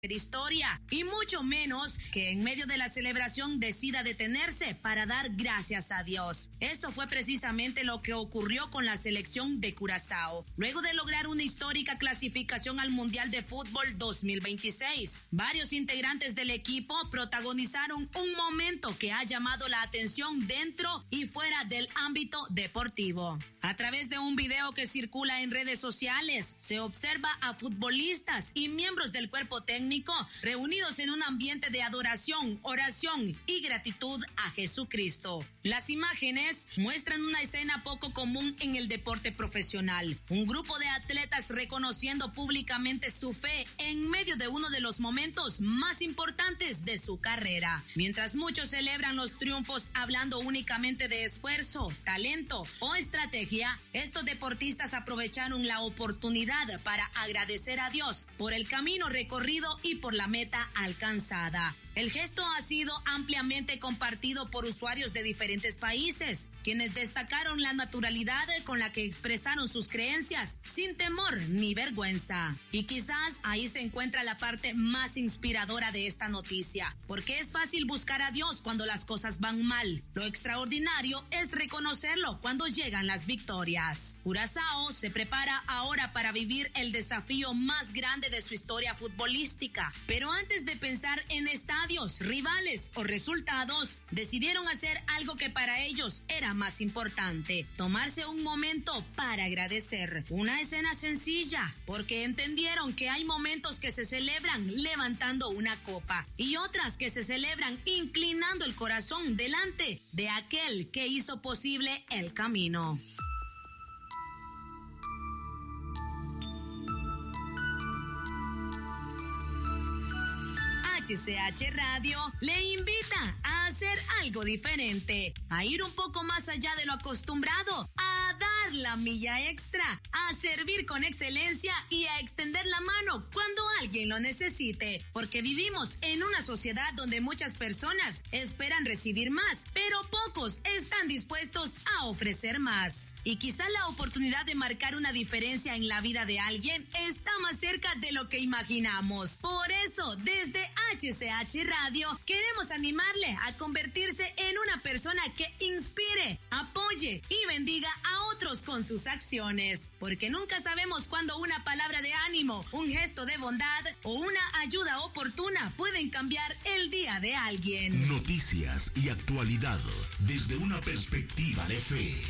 historia, y mucho menos que en medio de la celebración decida detenerse para dar gracias a Dios. Eso fue precisamente lo que ocurrió con la selección de Curazao, luego de lograr una histórica clasificación al Mundial de Fútbol 2026. Varios integrantes del equipo protagonizaron un momento que ha llamado la atención dentro y fuera del ámbito deportivo. A través de un video que circula en redes sociales, se observa a futbolistas y miembros del cuerpo técnico reunidos en un ambiente de adoración, oración y gratitud a Jesucristo. Las imágenes muestran una escena poco común en el deporte profesional. Un grupo de atletas reconociendo públicamente su fe en medio de uno de los momentos más importantes de su carrera. Mientras muchos celebran los triunfos hablando únicamente de esfuerzo, talento o estrategia, estos deportistas aprovecharon la oportunidad para agradecer a Dios por el camino recorrido y por la meta alcanzada. El gesto ha sido ampliamente compartido por usuarios de diferentes países, quienes destacaron la naturalidad con la que expresaron sus creencias, sin temor ni vergüenza. Y quizás ahí se encuentra la parte más inspiradora de esta noticia, porque es fácil buscar a Dios cuando las cosas van mal. Lo extraordinario es reconocerlo cuando llegan las victorias. Curazao se prepara ahora para vivir el desafío más grande de su historia futbolística, pero antes de pensar en estadios, rivales o resultados, decidieron hacer algo que para ellos era más importante: tomarse un momento para agradecer. Una escena sencilla, porque entendieron que hay momentos que se celebran levantando una copa y otras que se celebran inclinando el corazón delante de aquel que hizo posible el camino. HCH Radio le invita a hacer algo diferente, a ir un poco más allá de lo acostumbrado, a dar la milla extra, a servir con excelencia y a extender la mano cuando alguien lo necesite, porque vivimos en una sociedad donde muchas personas esperan recibir más, pero pocos están dispuestos a ofrecer más. Y quizá la oportunidad de marcar una diferencia en la vida de alguien está más cerca de lo que imaginamos. Por eso, desde HCH Radio queremos animarle a convertirse en una persona que inspire, apoye y bendiga a otros con sus acciones, porque nunca sabemos cuándo una palabra de ánimo, un gesto de bondad o una ayuda oportuna pueden cambiar el día de alguien. Noticias y actualidad desde una perspectiva de fe.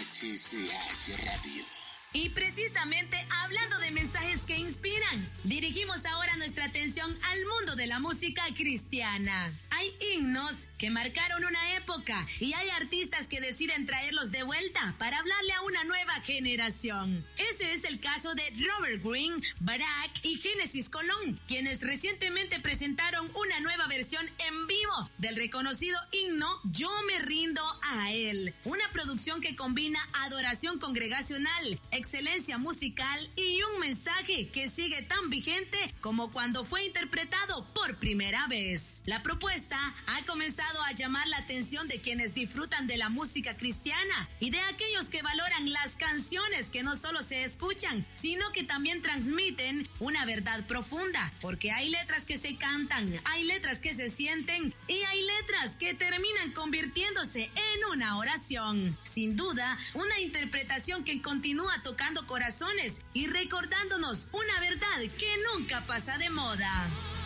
HCH Radio. Y precisamente hablando de mensajes que inspiran, dirigimos ahora nuestra atención al mundo de la música cristiana. Hay himnos que marcaron una época y hay artistas que deciden traerlos de vuelta para hablarle a una nueva generación. Ese es el caso de Robert Greene, Barak y Génesis Colón, quienes recientemente presentaron una nueva versión en vivo del reconocido himno Yo me rindo a él, una producción que combina adoración congregacional, excelencia musical y un mensaje que sigue tan vigente como cuando fue interpretado por primera vez. La propuesta ha comenzado a llamar la atención de quienes disfrutan de la música cristiana y de aquellos que valoran las canciones que no solo se escuchan, sino que también transmiten una verdad profunda, porque hay letras que se cantan, hay letras que se sienten y hay letras que terminan convirtiéndose en una oración. Sin duda, una interpretación que continúa tocando corazones y recordándonos una verdad que nunca pasa de moda.